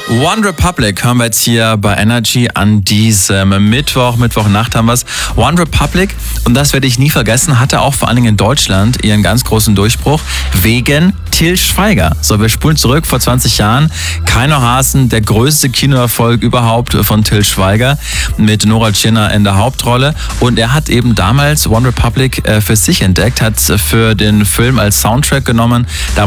One Republic hören wir jetzt hier bei Energy an diesem Mittwochnacht haben wir es. One Republic, und das werde ich nie vergessen, hatte auch vor allen Dingen in Deutschland ihren ganz großen Durchbruch wegen Til Schweiger. So, wir spulen zurück vor 20 Jahren. Keiner Hasen, der größte Kinoerfolg überhaupt von Til Schweiger mit Nora Tschirner in der Hauptrolle. Und er hat eben damals One Republic für sich entdeckt, hat es für den Film als Soundtrack genommen.